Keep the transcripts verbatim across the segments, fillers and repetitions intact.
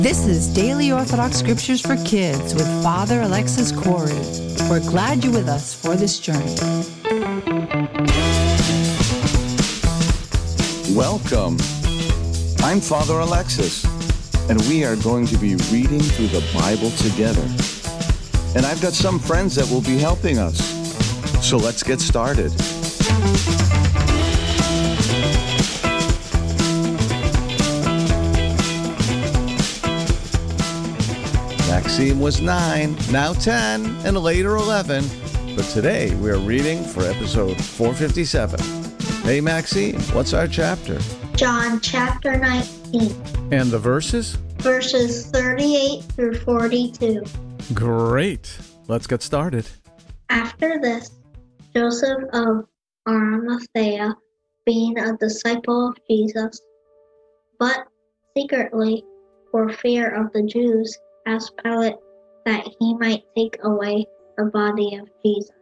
This is Daily Orthodox Scriptures for Kids with Father Alexis Corey. We're glad you're with us for this journey. Welcome. I'm Father Alexis, and we are going to be reading through the Bible together. And I've got some friends that will be helping us. So let's get started. Maxime was nine, now ten, and later eleven, but today we are reading for episode four fifty-seven. Hey Maxime, what's our chapter? John chapter nineteen. And the verses? Verses thirty-eight through forty-two. Great. Let's get started. After this, Joseph of Arimathea, being a disciple of Jesus, but secretly for fear of the Jews, asked Pilate that he might take away the body of Jesus.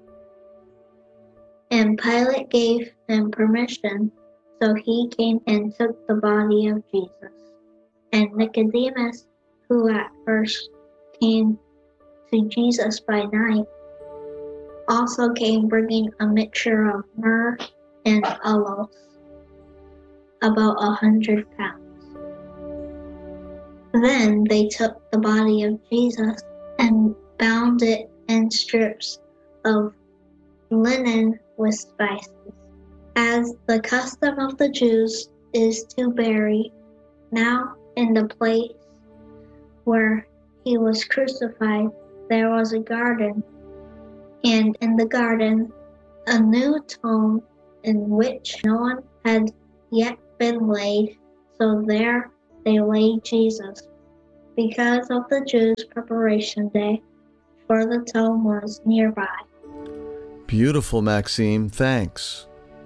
And Pilate gave him permission, so he came and took the body of Jesus. And Nicodemus, who at first came to Jesus by night, also came bringing a mixture of myrrh and aloes, about a hundred pounds. Then they took the body of Jesus and bound it in strips of linen with spices, as the custom of the Jews is to bury. Now in the place where he was crucified, there was a garden, and in the garden a new tomb in which no one had yet been laid. So there they laid Jesus, because of the Jews' preparation day, for the tomb was nearby. Beautiful, Maxime. Thanks.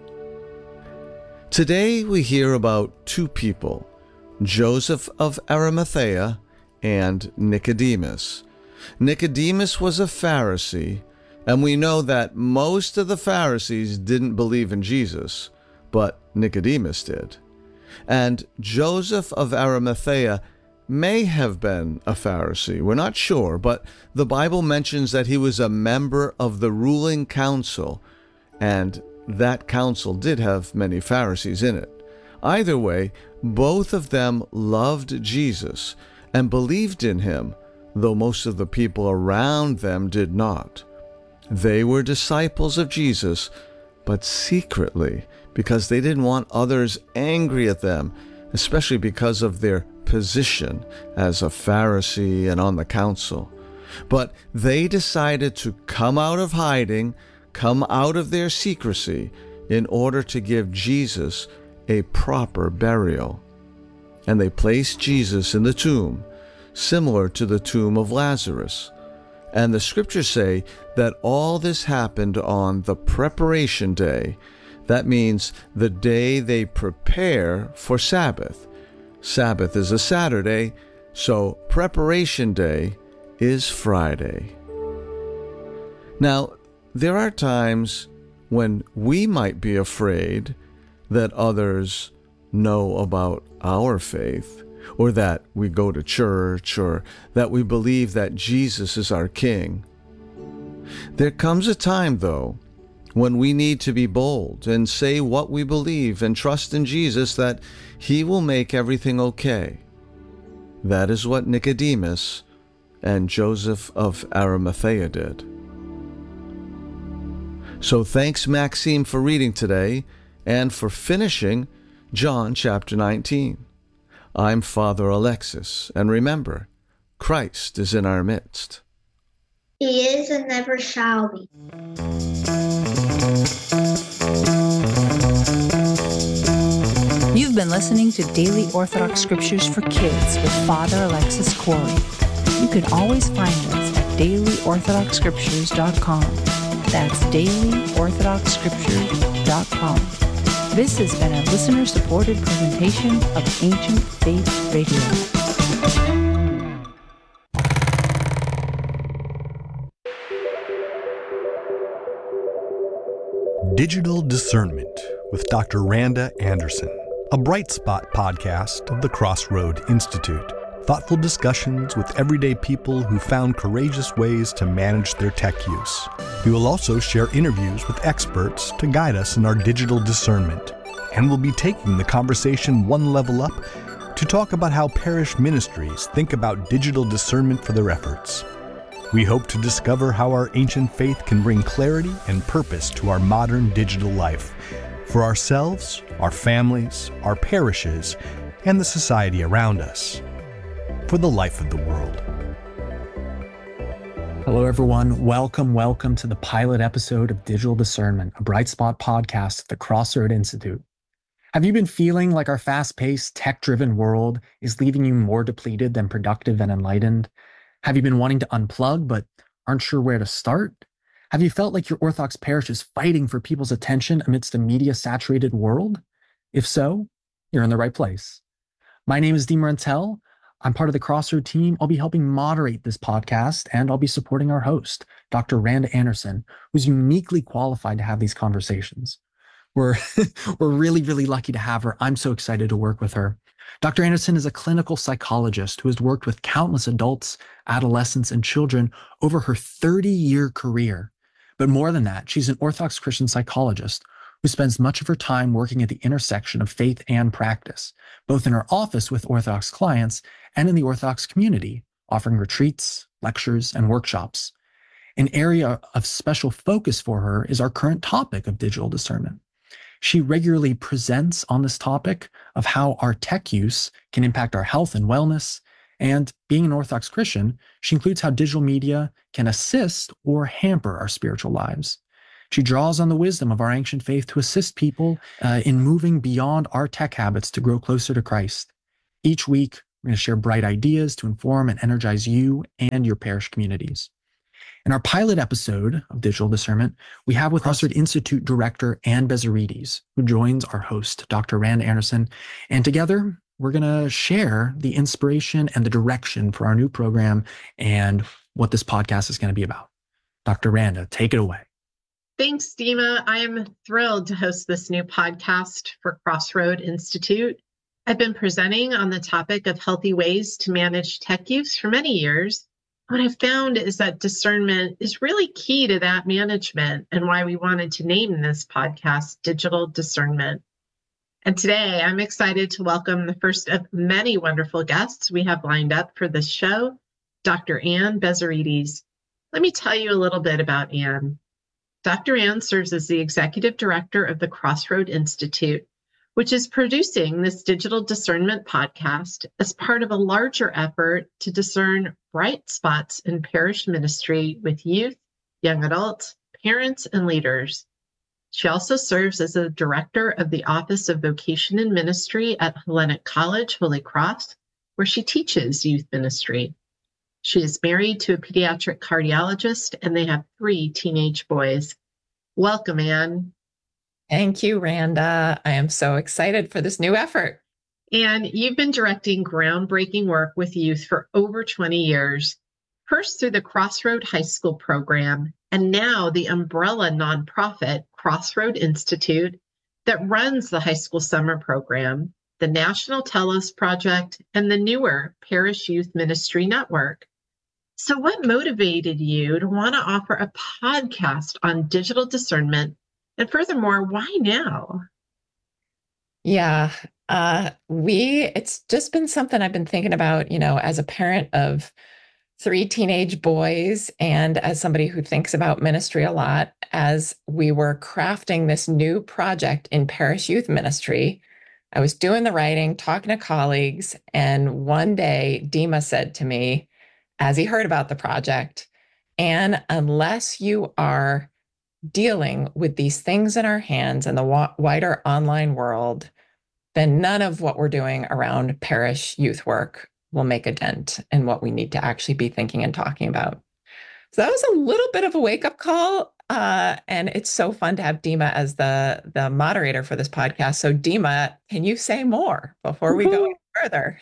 Today we hear about two people, Joseph of Arimathea and Nicodemus. Nicodemus was a Pharisee, and we know that most of the Pharisees didn't believe in Jesus, but Nicodemus did. And Joseph of Arimathea may have been a Pharisee. We're not sure, but the Bible mentions that he was a member of the ruling council, and that council did have many Pharisees in it. Either way, both of them loved Jesus and believed in him, though most of the people around them did not. They were disciples of Jesus, but secretly, because they didn't want others angry at them, especially because of their position as a Pharisee and on the council. But they decided to come out of hiding, come out of their secrecy, in order to give Jesus a proper burial. And they placed Jesus in the tomb, similar to the tomb of Lazarus. And the scriptures say that all this happened on the preparation day. That means the day they prepare for Sabbath. Sabbath is a Saturday, so preparation day is Friday. Now, there are times when we might be afraid that others know about our faith, or that we go to church, or that we believe that Jesus is our King. There comes a time, though, when we need to be bold and say what we believe and trust in Jesus that he will make everything okay. That is what Nicodemus and Joseph of Arimathea did. So thanks, Maxime, for reading today and for finishing John chapter nineteen. I'm Father Alexis, and remember, Christ is in our midst. He is and never shall be. You've been listening to Daily Orthodox Scriptures for Kids with Father Alexis Corey. You can always find us at daily orthodox scriptures dot com. That's daily orthodox scriptures dot com. This has been a listener-supported presentation of Ancient Faith Radio. Digital Discernment with Doctor Randa Anderson, a Bright Spot podcast of the Crossroad Institute. thoughtful discussions with everyday people who found courageous ways to manage their tech use. We will also share interviews with experts to guide us in our digital discernment, and we'll be taking the conversation one level up to talk about how parish ministries think about digital discernment for their efforts. We hope to discover how our ancient faith can bring clarity and purpose to our modern digital life, for ourselves, our families, our parishes, and the society around us, for the life of the world. Hello, everyone. Welcome, welcome to the pilot episode of Digital Discernment, a Bright Spot podcast at the Crossroad Institute. Have you been feeling like our fast-paced, tech-driven world is leaving you more depleted than productive and enlightened? Have you been wanting to unplug but aren't sure where to start? Have you felt like your Orthodox parish is fighting for people's attention amidst a media-saturated world? If so, you're in the right place. My name is Dima Rantel. I'm part of the Crossroad team. I'll be helping moderate this podcast, and I'll be supporting our host, Doctor Randa Anderson, who's uniquely qualified to have these conversations. We're, we're really, really lucky to have her. I'm so excited to work with her. Doctor Anderson is a clinical psychologist who has worked with countless adults, adolescents, and children over her thirty-year career. But more than that, she's an Orthodox Christian psychologist who spends much of her time working at the intersection of faith and practice, both in her office with Orthodox clients and in the Orthodox community, offering retreats, lectures, and workshops. An area of special focus for her is our current topic of digital discernment. She regularly presents on this topic of how our tech use can impact our health and wellness. And being an Orthodox Christian, she includes how digital media can assist or hamper our spiritual lives. She draws on the wisdom of our ancient faith to assist people uh, in moving beyond our tech habits to grow closer to Christ. Each week, we're going to share bright ideas to inform and energize you and your parish communities. In our pilot episode of Digital Discernment, we have with Crossroad Institute Director Ann Bezarides, who joins our host, Doctor Randa Anderson. And together, we're going to share the inspiration and the direction for our new program and what this podcast is going to be about. Doctor Randa, take it away. Thanks, Dima. I am thrilled to host this new podcast for Crossroad Institute. I've been presenting on the topic of healthy ways to manage tech use for many years. What I've found is that discernment is really key to that management, and why we wanted to name this podcast Digital Discernment. And today I'm excited to welcome the first of many wonderful guests we have lined up for this show, Doctor Ann Bezarides. Let me tell you a little bit about Ann. Doctor Ann serves as the Executive Director of the Crossroad Institute, which is producing this Digital Discernment podcast as part of a larger effort to discern bright spots in parish ministry with youth, young adults, parents, and leaders. She also serves as the Director of the Office of Vocation and Ministry at Hellenic College, Holy Cross, where she teaches youth ministry. She is married to a pediatric cardiologist, and they have three teenage boys. Welcome, Ann. Thank you, Randa. I am so excited for this new effort. And you've been directing groundbreaking work with youth for over twenty years, first through the Crossroad High School program, and now the umbrella nonprofit Crossroad Institute that runs the high school summer program, the National Telos Project, and the newer Parish Youth Ministry Network. So what motivated you to want to offer a podcast on digital discernment? And furthermore, why now? Yeah, uh, we, it's just been something I've been thinking about, you know, as a parent of three teenage boys and as somebody who thinks about ministry a lot. As we were crafting this new project in parish youth ministry, I was doing the writing, talking to colleagues, and one day Dima said to me, as he heard about the project, "Ann, unless you are dealing with these things in our hands and the wa- wider online world, then none of what we're doing around parish youth work will make a dent in what we need to actually be thinking and talking about." So that was a little bit of a wake-up call. Uh, and it's so fun to have Dima as the, the moderator for this podcast. So Dima, can you say more before we go further?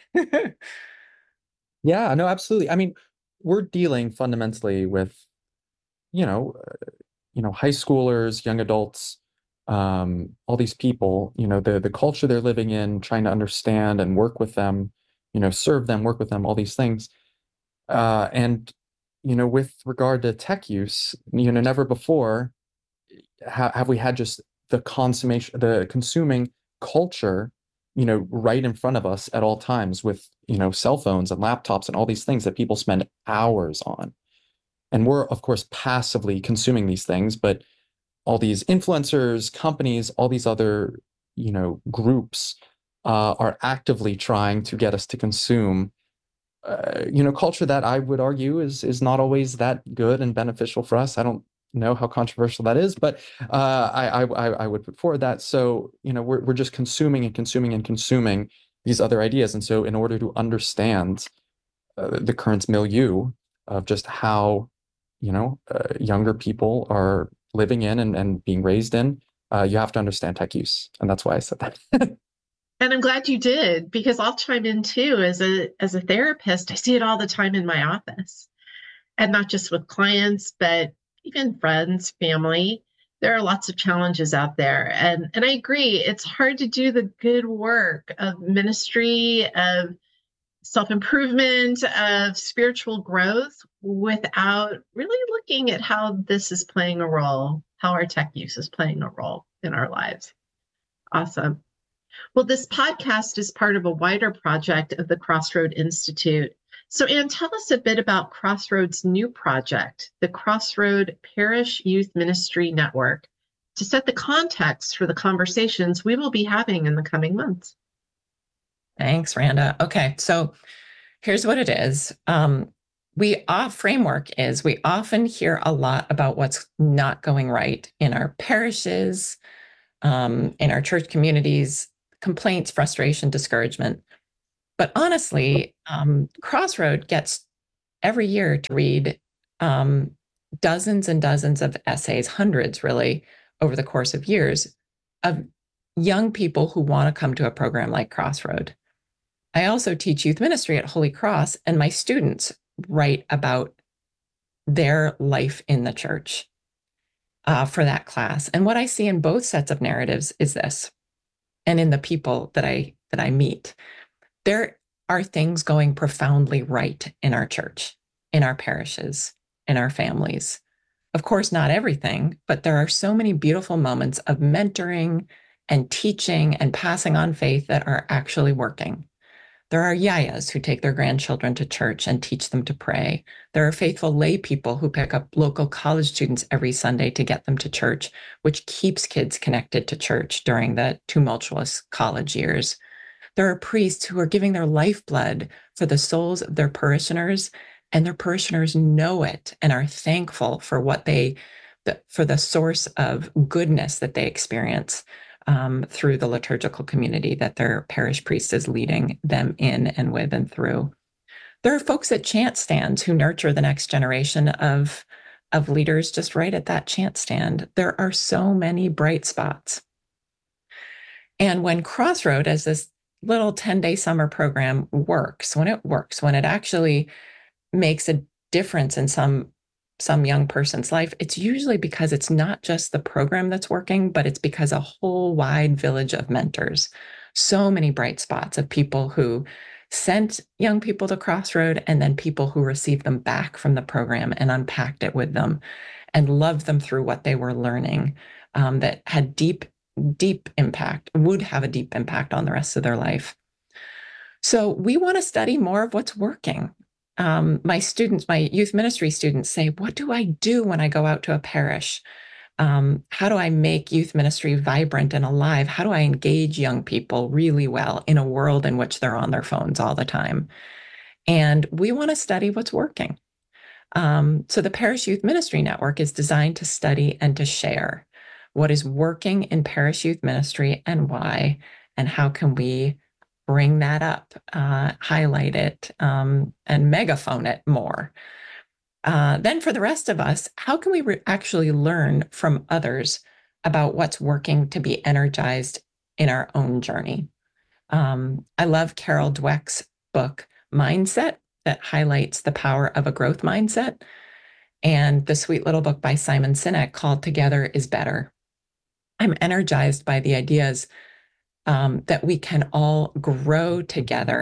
Yeah, no, absolutely. I mean, we're dealing fundamentally with, you know, uh, you know, high schoolers, young adults, um, all these people, you know, the the culture they're living in, trying to understand and work with them you know, serve them, work with them, all these things. Uh, and, you know, with regard to tech use, you know, never before ha- have we had just the consummation, the consuming culture, you know, right in front of us at all times with, you know, cell phones and laptops and all these things that people spend hours on. And we're, of course, passively consuming these things, but all these influencers, companies, all these other, you know, groups uh, are actively trying to get us to consume, uh, you know, culture that I would argue is is not always that good and beneficial for us. I don't know how controversial that is, but uh, I, I I would put forward that. So, you know, we're we're just consuming and consuming and consuming these other ideas. And so in order to understand uh, the current milieu of just how, you know, uh, younger people are living in and, and being raised in, uh, you have to understand tech use. And that's why I said that. And I'm glad you did, because I'll chime in too. As a as a therapist, I see it all the time in my office, and not just with clients, but even friends, family. There are lots of challenges out there, and and I agree. It's hard to do the good work of ministry, of self-improvement, of spiritual growth without really looking at how this is playing a role, how our tech use is playing a role in our lives. Awesome. Well, this podcast is part of a wider project of the Crossroad Institute. So, Anne, tell us a bit about Crossroad's new project, the Crossroad Parish Youth Ministry Network, to set the context for the conversations we will be having in the coming months. Thanks, Randa. Okay, so here's what it is. Um, we our framework is we often hear a lot about what's not going right in our parishes, um, in our church communities, complaints, frustration, discouragement. But honestly, um, Crossroad gets every year to read um, dozens and dozens of essays, hundreds really, over the course of years, of young people who want to come to a program like Crossroad. I also teach youth ministry at Holy Cross, and my students write about their life in the church uh, for that class. And what I see in both sets of narratives is this, and in the people that I that I meet, there are things going profoundly right in our church, in our parishes, in our families. Of course, not everything, but there are so many beautiful moments of mentoring and teaching and passing on faith that are actually working. There are yayas who take their grandchildren to church and teach them to pray. There are faithful lay people who pick up local college students every Sunday to get them to church, which keeps kids connected to church during the tumultuous college years. There are priests who are giving their lifeblood for the souls of their parishioners, and their parishioners know it and are thankful for what they, for the source of goodness that they experience um, through the liturgical community that their parish priest is leading them in and with and through. There are folks at chant stands who nurture the next generation of, of leaders just right at that chant stand. There are so many bright spots. And when Crossroad, as this little ten-day summer program works, when it works, when it actually makes a difference in some some young person's life, it's usually because it's not just the program that's working, but it's because a whole wide village of mentors, so many bright spots of people who sent young people to Crossroad, and then people who received them back from the program and unpacked it with them and loved them through what they were learning, um, that had deep deep impact, would have a deep impact on the rest of their life. So we want to study more of what's working. Um, my students, my youth ministry students say, what do I do when I go out to a parish? Um, how do I make youth ministry vibrant and alive? How do I engage young people really well in a world in which they're on their phones all the time? And we want to study what's working. Um, so the Parish Youth Ministry Network is designed to study and to share what is working in parish youth ministry and why, and how can we bring that up, uh, highlight it, um, and megaphone it more. Uh, then for the rest of us, how can we re- actually learn from others about what's working to be energized in our own journey? Um, I love Carol Dweck's book, Mindset, that highlights the power of a growth mindset, and the sweet little book by Simon Sinek called Together is Better. I'm energized by the ideas um, that we can all grow together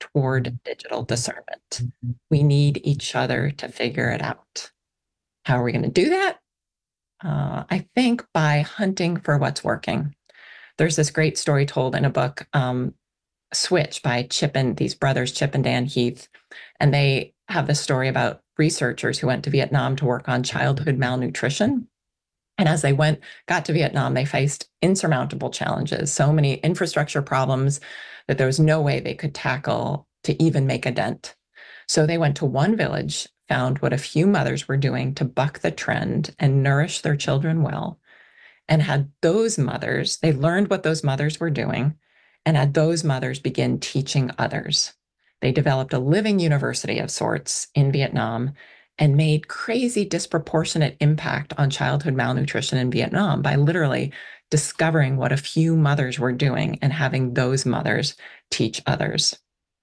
toward digital discernment. We need each other to figure it out. How are we going to do that? Uh, I think by hunting for what's working. There's this great story told in a book, um, Switch by Chip and these brothers, Chip and Dan Heath. And they have this story about researchers who went to Vietnam to work on childhood malnutrition. And as they went, got to Vietnam, they faced insurmountable challenges, so many infrastructure problems that there was no way they could tackle to even make a dent. So they went to one village, found what a few mothers were doing to buck the trend and nourish their children well, and had those mothers, they learned what those mothers were doing, and had those mothers begin teaching others. They developed a living university of sorts in Vietnam and made crazy disproportionate impact on childhood malnutrition in Vietnam by literally discovering what a few mothers were doing and having those mothers teach others.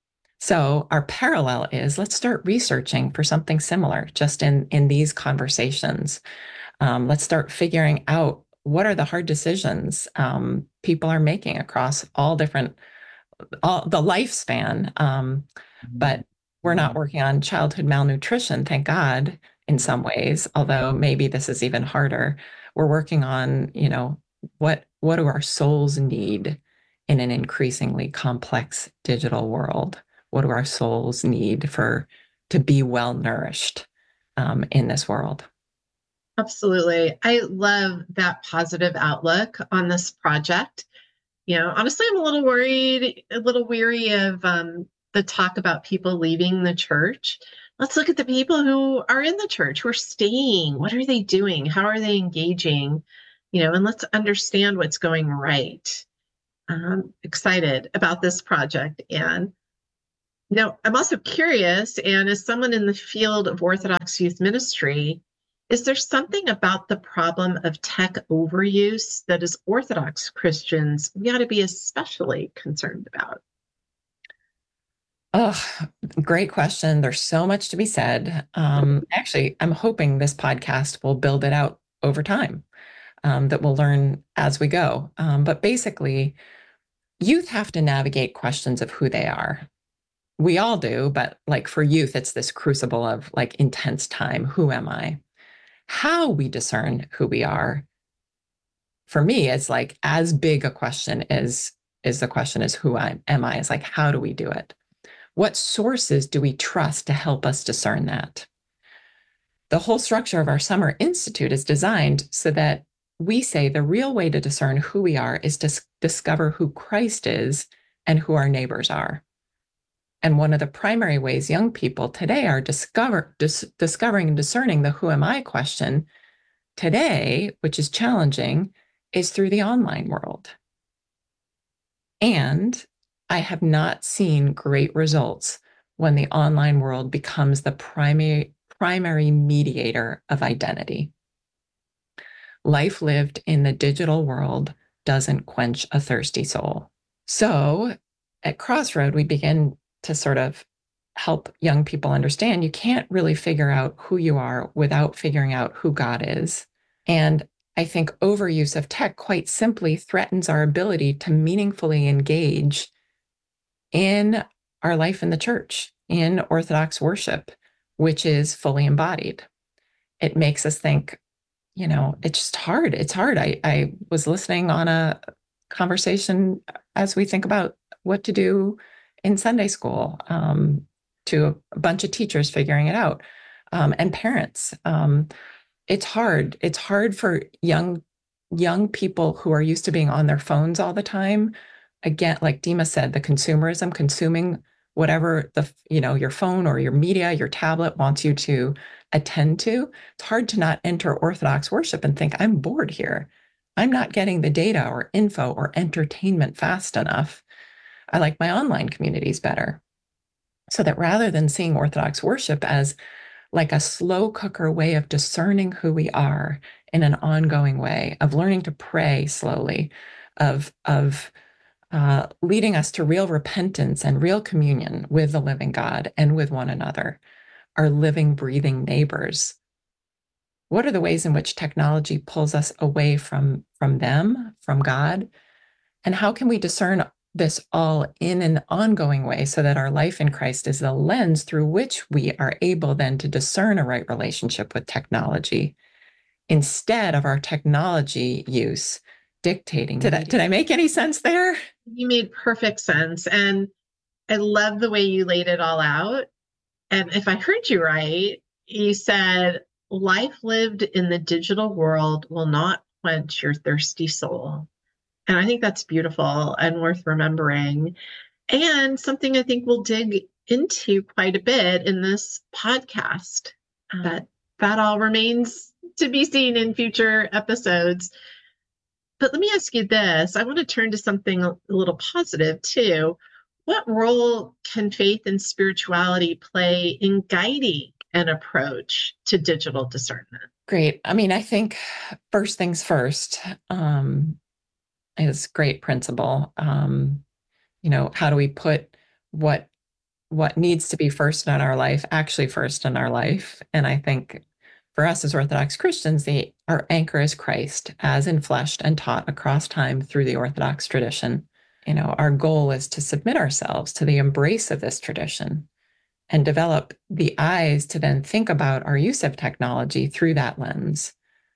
So our parallel is, let's start researching for something similar just in, in these conversations. Um, let's start figuring out what are the hard decisions um, people are making across all different, all the lifespan. Um, but we're not working on childhood malnutrition, thank God, in some ways, although maybe this is even harder. We're working on, you know, what, what do our souls need in an increasingly complex digital world? What do our souls need for to be well nourished um, in this world? Absolutely. I love that positive outlook on this project. You know, honestly, I'm a little worried, a little weary of um, the talk about people leaving the church. Let's look at the people who are in the church, who are staying. What are they doing? How are they engaging? You know, and let's understand what's going right. I'm excited about this project. And now I'm also curious, and as someone in the field of Orthodox youth ministry, is there something about the problem of tech overuse that as Orthodox Christians, we ought to be especially concerned about? Oh, great question. There's so much to be said. Um, actually, I'm hoping this podcast will build it out over time, um, that we'll learn as we go. Um, but basically, youth have to navigate questions of who they are. We all do, but like for youth, it's this crucible of like intense time. Who am I? How we discern who we are, for me, it's like as big a question as is the question is who I am I? It's like, how do we do it? What sources do we trust to help us discern that? The whole structure of our Summer Institute is designed so that we say the real way to discern who we are is to s- discover who Christ is and who our neighbors are. And one of the primary ways young people today are discover, dis, discovering and discerning the who am I question today, which is challenging, is through the online world. And I have not seen great results when the online world becomes the primary, primary mediator of identity. Life lived in the digital world doesn't quench a thirsty soul. So at Crossroad, we begin to sort of help young people understand you can't really figure out who you are without figuring out who God is. And I think overuse of tech quite simply threatens our ability to meaningfully engage in our life in the church, in Orthodox worship, which is fully embodied. It makes us think, you know, it's just hard. It's hard. I, I was listening on a conversation as we think about what to do in Sunday school, um, to a, a bunch of teachers figuring it out, um, and parents. Um, it's hard. It's hard for young young people who are used to being on their phones all the time. Again, like Dima said, the consumerism, consuming whatever the, you know, your phone or your media, your tablet wants you to attend to. It's hard to not enter Orthodox worship and think, I'm bored here. I'm not getting the data or info or entertainment fast enough. I like my online communities better. So that rather than seeing Orthodox worship as like a slow cooker way of discerning who we are in an ongoing way, of learning to pray slowly, of, of uh, leading us to real repentance and real communion with the living God and with one another, our living, breathing neighbors. What are the ways in which technology pulls us away from, from them, from God? And how can we discern this all in an ongoing way so that our life in Christ is the lens through which we are able then to discern a right relationship with technology instead of our technology use dictating. Did I, did I make any sense there? You made perfect sense. And I love the way you laid it all out. And if I heard you right, you said, life lived in the digital world will not quench your thirsty soul. And I think that's beautiful and worth remembering. And something I think we'll dig into quite a bit in this podcast. But that all remains to be seen in future episodes. But let me ask you this. I want to turn to something a little positive too. What role can faith and spirituality play in guiding an approach to digital discernment? Great. I mean, I think first things first um, is great principle. Um, you know, how do we put what what needs to be first in our life actually first in our life? And I think for us as Orthodox Christians, the our anchor is Christ, as infleshed and taught across time through the Orthodox tradition. You know, our goal is to submit ourselves to the embrace of this tradition and develop the eyes to then think about our use of technology through that lens,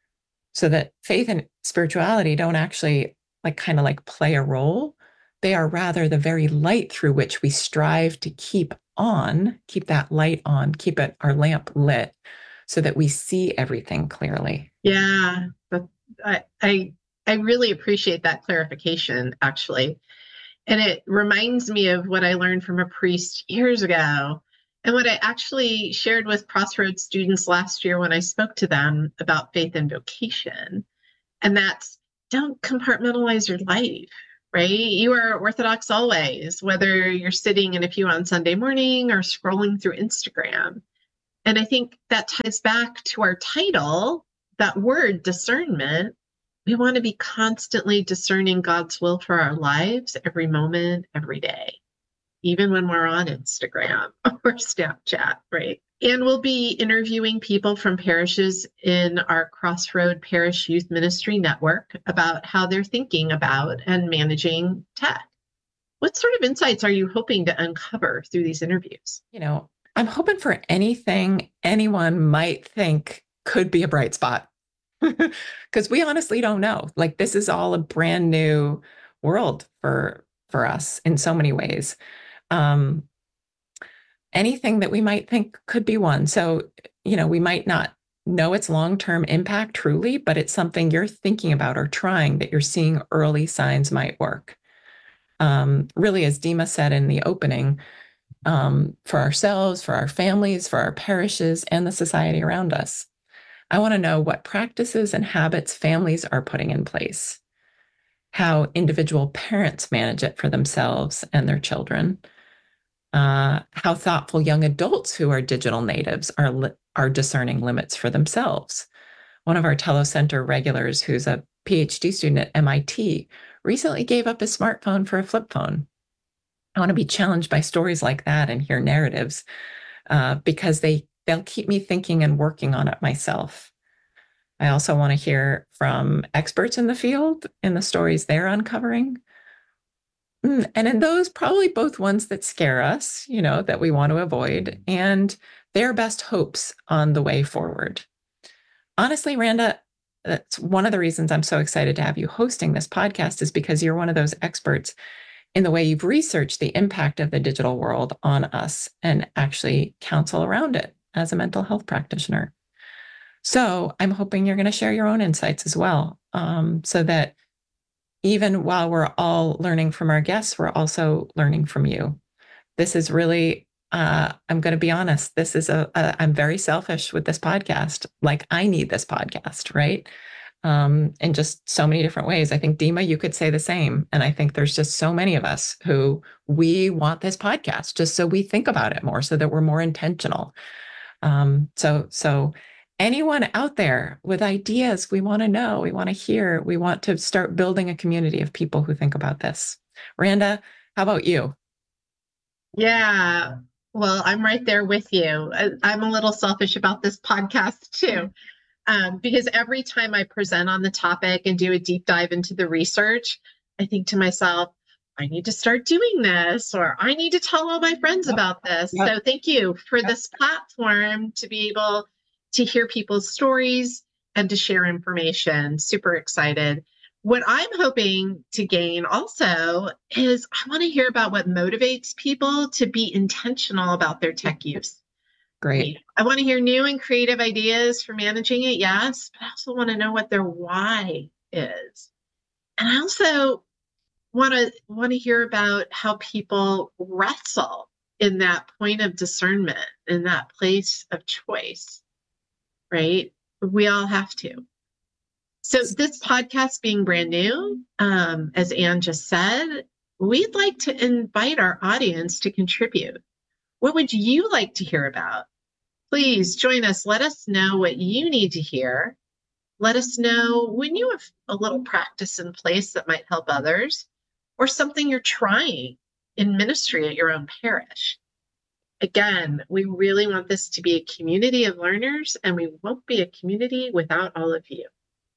so that faith and spirituality don't actually like kind of like play a role. They are rather the very light through which we strive to keep on, keep that light on, keep it our lamp lit, so that we see everything clearly. Yeah, but I, I I really appreciate that clarification, actually. And it reminds me of what I learned from a priest years ago, and what I actually shared with Crossroads students last year when I spoke to them about faith and vocation. And that's, don't compartmentalize your life, right? You are Orthodox always, whether you're sitting in a pew on Sunday morning or scrolling through Instagram. And I think that ties back to our title, that word discernment. We want to be constantly discerning God's will for our lives every moment, every day, even when we're on Instagram or Snapchat, right? And we'll be interviewing people from parishes in our Crossroad Parish Youth Ministry Network about how they're thinking about and managing tech. What sort of insights are you hoping to uncover through these interviews? You know, I'm hoping for anything anyone might think could be a bright spot, because we honestly don't know. Like, this is all a brand new world for for us in so many ways. Um, anything that we might think could be one. So, you know, we might not know its long-term impact truly, but it's something you're thinking about or trying that you're seeing early signs might work. Um, really, as Dima said in the opening, um, for ourselves, for our families, for our parishes, and the society around us. I want to know what practices and habits families are putting in place, how individual parents manage it for themselves and their children, uh, how thoughtful young adults who are digital natives are, li- are discerning limits for themselves. One of our Telecenter regulars, who's a PhD student at M I T, recently gave up his smartphone for a flip phone. I want to be challenged by stories like that and hear narratives uh, because they, they'll keep me thinking and working on it myself. I also want to hear from experts in the field in the stories they're uncovering. And in those, probably both ones that scare us, you know, that we want to avoid, and their best hopes on the way forward. Honestly, Randa, that's one of the reasons I'm so excited to have you hosting this podcast, is because you're one of those experts in the way you've researched the impact of the digital world on us and actually counsel around it as a mental health practitioner. So I'm hoping you're going to share your own insights as well, um, so that even while we're all learning from our guests, we're also learning from you. This is really, uh, I'm going to be honest, this is a, a, I'm very selfish with this podcast. Like, I need this podcast, right? Um, in just so many different ways. I think, Dima, you could say the same. And I think there's just so many of us who we want this podcast just so we think about it more, so that we're more intentional. Um, so, so anyone out there with ideas, we want to know, we want to hear, we want to start building a community of people who think about this. Randa, how about you? Yeah, well, I'm right there with you. I, I'm a little selfish about this podcast too. Um, because every time I present on the topic and do a deep dive into the research, I think to myself, I need to start doing this, or I need to tell all my friends about this. Yep. So thank you for this platform to be able to hear people's stories and to share information. Super excited. What I'm hoping to gain also is I want to hear about what motivates people to be intentional about their tech use. Great. I want to hear new and creative ideas for managing it, yes, but I also want to know what their why is. And I also want to want to hear about how people wrestle in that point of discernment, in that place of choice, right? We all have to. So this podcast being brand new, um, as Anne just said, we'd like to invite our audience to contribute. What would you like to hear about? Please join us. Let us know what you need to hear. Let us know when you have a little practice in place that might help others, or something you're trying in ministry at your own parish. Again, we really want this to be a community of learners, and we won't be a community without all of you.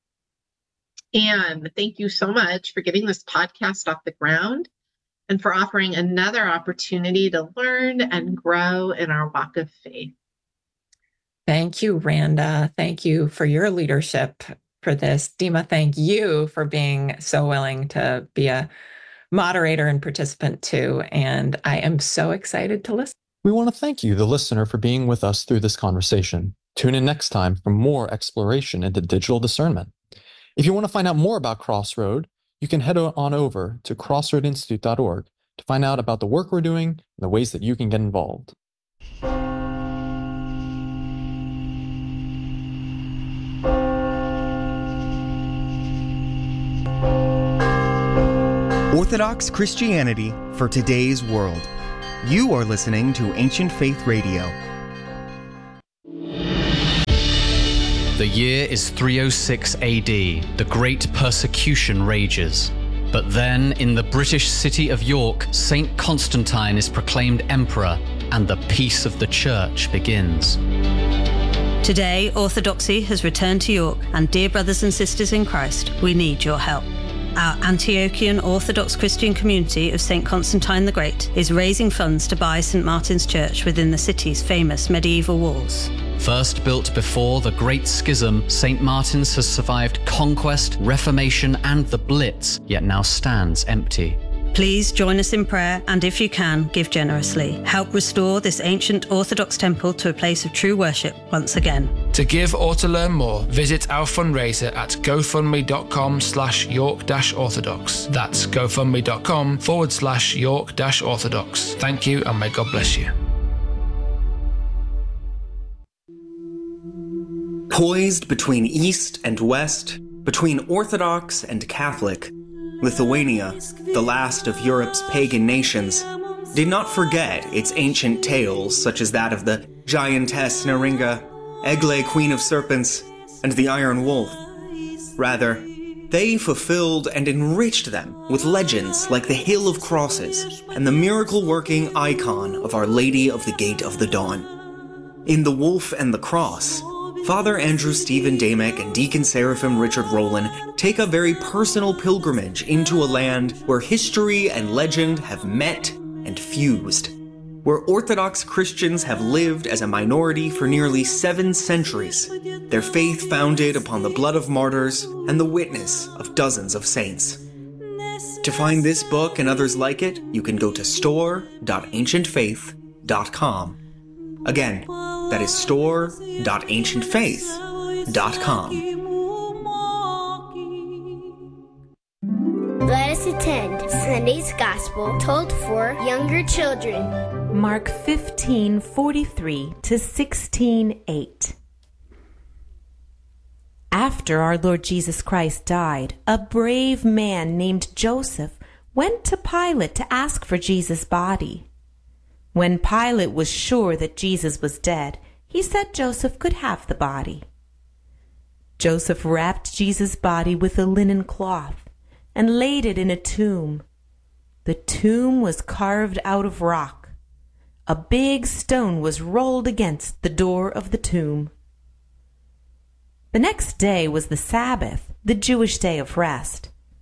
And thank you so much for getting this podcast off the ground and for offering another opportunity to learn and grow in our walk of faith. Thank you, Randa. Thank you for your leadership for this. Dima, thank you for being so willing to be a moderator and participant too. And I am so excited to listen. We want to thank you, the listener, for being with us through this conversation. Tune in next time for more exploration into digital discernment. If you want to find out more about Crossroad, you can head on over to crossroad institute dot org to find out about the work we're doing and the ways that you can get involved. Orthodox Christianity for today's world. You are listening to Ancient Faith Radio. The year is three oh six A D. The Great Persecution rages. But then, in the British city of York, Saint Constantine is proclaimed emperor, and the peace of the Church begins. Today, Orthodoxy has returned to York, and dear brothers and sisters in Christ, we need your help. Our Antiochian Orthodox Christian community of Saint Constantine the Great is raising funds to buy Saint Martin's Church within the city's famous medieval walls. First built before the Great Schism, Saint Martin's has survived conquest, Reformation, and the Blitz, yet now stands empty. Please join us in prayer, and if you can, give generously. Help restore this ancient Orthodox temple to a place of true worship once again. To give or to learn more, visit our fundraiser at gofundme.com slash York dash Orthodox. That's gofundme.com forward slash York dash Orthodox. Thank you, and may God bless you. Poised between East and West, between Orthodox and Catholic, Lithuania, the last of Europe's pagan nations, did not forget its ancient tales such as that of the giantess Neringa, Egle, Queen of Serpents, and the Iron Wolf. Rather, they fulfilled and enriched them with legends like the Hill of Crosses and the miracle-working icon of Our Lady of the Gate of the Dawn. In The Wolf and the Cross, Father Andrew Stephen Damick and Deacon Seraphim Richard Rowland take a very personal pilgrimage into a land where history and legend have met and fused, where Orthodox Christians have lived as a minority for nearly seven centuries, their faith founded upon the blood of martyrs and the witness of dozens of saints. To find this book and others like it, you can go to store dot ancient faith dot com. Again, that is store dot ancient faith dot com. Let us attend Sunday's Gospel told for younger children. Mark fifteen forty-three to sixteen eight. After our Lord Jesus Christ died, a brave man named Joseph went to Pilate to ask for Jesus' body. When Pilate was sure that Jesus was dead, he said Joseph could have the body. Joseph wrapped Jesus' body with a linen cloth and laid it in a tomb. The tomb was carved out of rock. A big stone was rolled against the door of the tomb. The next day was the Sabbath, the Jewish day of rest.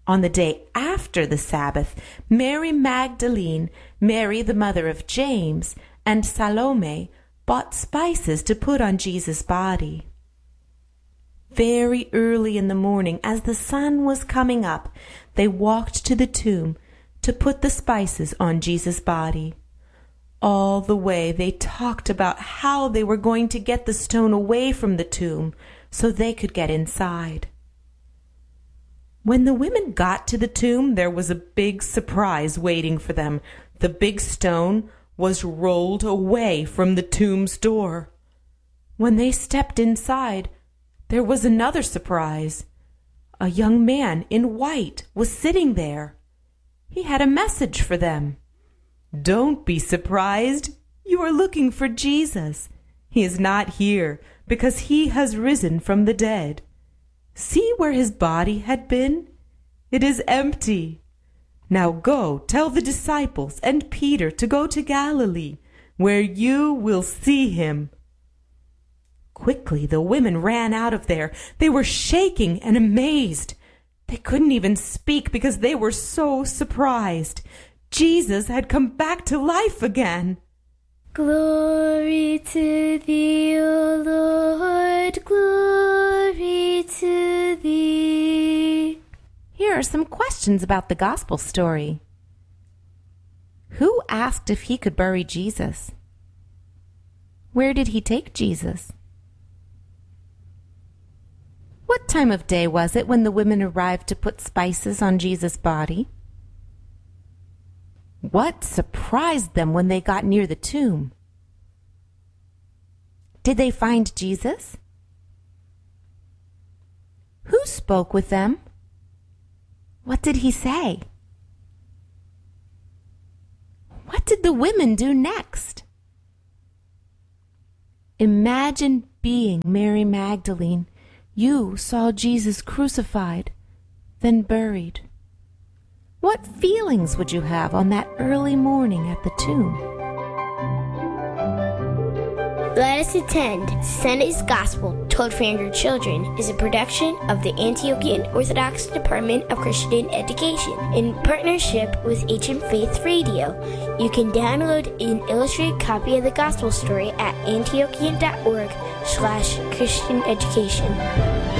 On the day after the Sabbath, Mary Magdalene, Mary the mother of James, and Salome bought spices to put on Jesus' body. Very early in the morning, as the sun was coming up, they walked to the tomb to put the spices on Jesus' body. All the way they talked about how they were going to get the stone away from the tomb so they could get inside. When the women got to the tomb, there was a big surprise waiting for them. The big stone was rolled away from the tomb's door. When they stepped inside, there was another surprise. A young man in white was sitting there. He had a message for them. Don't be surprised. You are looking for Jesus. He is not here because he has risen from the dead. See where his body had been? It is empty. Now go tell the disciples and Peter to go to Galilee, where you will see him. Quickly the women ran out of there. They were shaking and amazed. They couldn't even speak because they were so surprised. Jesus had come back to life again. Glory to thee, O Lord, glory to thee. Here are some questions about the gospel story. Who asked if he could bury Jesus? Where did he take Jesus? What time of day was it when the women arrived to put spices on Jesus' body? What surprised them when they got near the tomb? Did they find Jesus? Who spoke with them? What did he say? What did the women do next? Imagine being Mary Magdalene. You saw Jesus crucified, then buried. What feelings would you have on that early morning at the tomb? Let Us Attend Sunday's Gospel Told for Younger Children is a production of the Antiochian Orthodox Department of Christian Education in partnership with Ancient Faith Radio. You can download an illustrated copy of the Gospel story at antiochian dot org slash Christian Education.